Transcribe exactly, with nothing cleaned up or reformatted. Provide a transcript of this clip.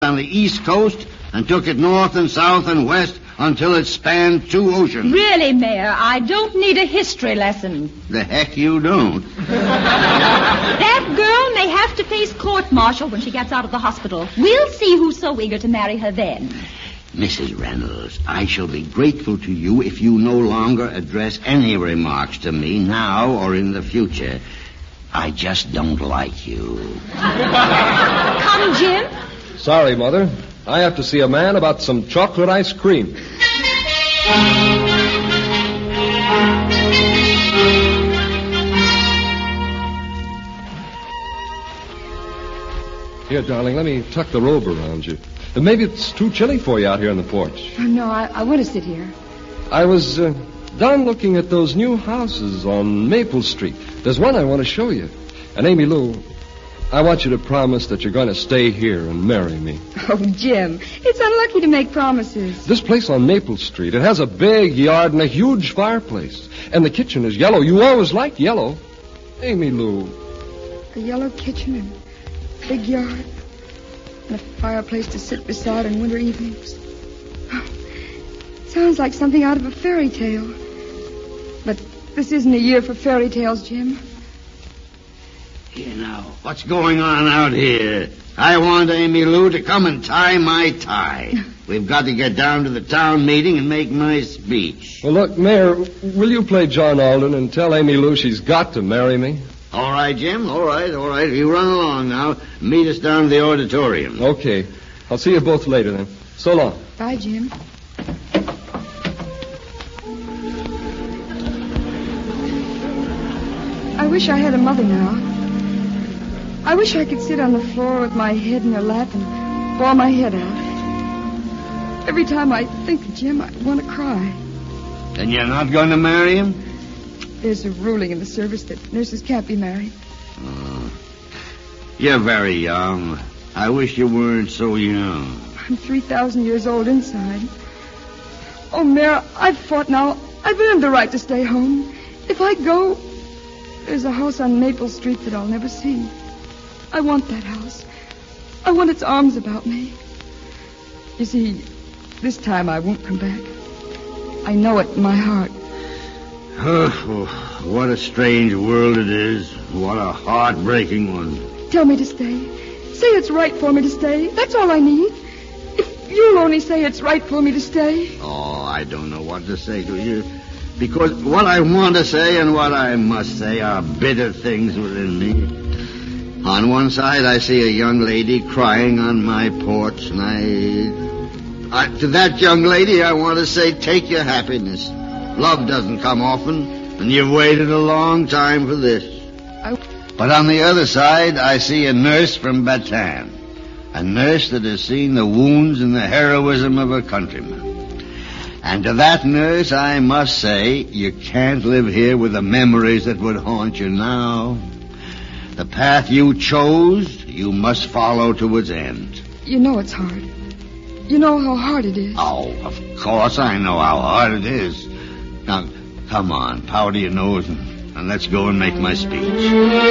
on the east coast and took it north and south and west until it spanned two oceans. Really, Mayor, I don't need a history lesson. The heck you don't. That girl may have to face court-martial when she gets out of the hospital. We'll see who's so eager to marry her then. Missus Reynolds, I shall be grateful to you if you no longer address any remarks to me now or in the future. I just don't like you. Come, Jim. Sorry, Mother. I have to see a man about some chocolate ice cream. Here, darling, let me tuck the robe around you. Maybe it's too chilly for you out here on the porch. Oh, no, I, I want to sit here. I was uh, done looking at those new houses on Maple Street. There's one I want to show you. And Amy Lou, I want you to promise that you're going to stay here and marry me. Oh, Jim, it's unlucky to make promises. This place on Maple Street, it has a big yard and a huge fireplace. And the kitchen is yellow. You always liked yellow. Amy Lou. A yellow kitchen and a big yard and a fireplace to sit beside on winter evenings. Oh, sounds like something out of a fairy tale. But this isn't a year for fairy tales, Jim. You know, what's going on out here? I want Amy Lou to come and tie my tie. We've got to get down to the town meeting and make my speech. Well, look, Mayor, will you play John Alden and tell Amy Lou she's got to marry me? All right, Jim. All right, all right. You run along now. Meet us down to the auditorium. Okay. I'll see you both later, then. So long. Bye, Jim. I wish I had a mother now. I wish I could sit on the floor with my head in her lap and bawl my head out. Every time I think of Jim, I want to cry. Then you're not going to marry him? There's a ruling in the service that nurses can't be married. Oh, you're very young. I wish you weren't so young. I'm three thousand years old inside. Oh, Mayor, I've fought now. I've earned the right to stay home. If I go, there's a house on Maple Street that I'll never see. I want that house. I want its arms about me. You see, this time I won't come back. I know it in my heart. Oh, what a strange world it is. What a heartbreaking one. Tell me to stay. Say it's right for me to stay. That's all I need. If you'll only say it's right for me to stay. Oh, I don't know what to say to you. Because what I want to say and what I must say are bitter things within me. On one side, I see a young lady crying on my porch, and I... I to that young lady, I want to say, take your happiness. Love doesn't come often, and you've waited a long time for this. I... But on the other side, I see a nurse from Bataan, a nurse that has seen the wounds and the heroism of her countrymen. And to that nurse, I must say, you can't live here with the memories that would haunt you now. The path you chose, you must follow to its end. You know it's hard. You know how hard it is. Oh, of course I know how hard it is. Now, come on, powder your nose and, and let's go and make my speech.